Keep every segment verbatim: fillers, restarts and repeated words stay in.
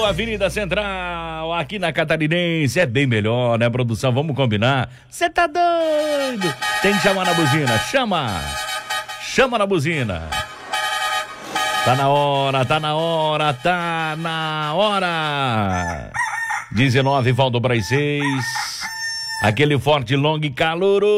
Avenida Central, aqui na Catarinense, é bem melhor, né, produção? Vamos combinar? Você tá doido? Tem que chamar na buzina, chama! Chama na buzina! Tá na hora, tá na hora, tá na hora! dezenove, faltam para as seis. Aquele forte, longo e caloroso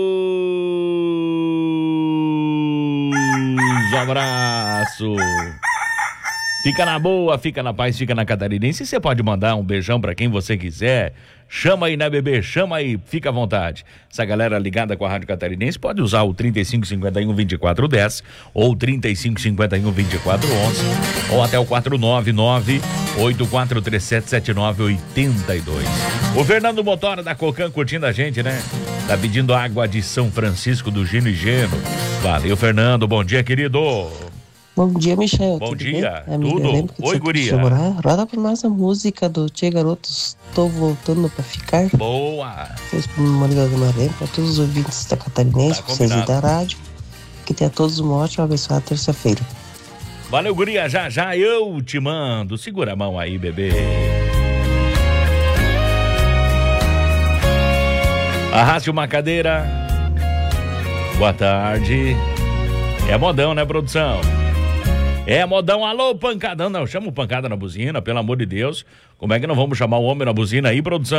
abraço. Fica na boa, fica na paz, fica na Catarinense. Você pode mandar um beijão pra quem você quiser. Chama aí, né, bebê? Chama aí, fica à vontade. Essa galera ligada com a Rádio Catarinense pode usar o trinta e cinco, cinquenta e um, vinte e quatro, dez ou trinta e cinco, cinquenta e um, vinte e quatro, onze ou até o quatro nove nove, oito quatro três sete, sete nove oito dois. O Fernando Motora da Cocan curtindo a gente, né? Tá pedindo água de São Francisco do Gino e Geno. Valeu, Fernando. Bom dia, querido. Bom dia, Michel. Bom tudo dia, bem? tudo? Oi, guria. Roda pra nós a música do Tchê Garotos, Tô Voltando Pra Ficar. Boa. Vocês para Maria Guimarães, para todos os ouvintes da Catarinense, Tá vocês da rádio. Que tenha todos uma ótima, abençoada terça-feira. Valeu, guria. Já, já eu te mando. Segura a mão aí, bebê. Arraste uma cadeira. Boa tarde. É modão, né, produção? É modão, alô, pancadão. Não, chama o pancada na buzina, pelo amor de Deus. Como é que não vamos chamar o homem na buzina aí, produção?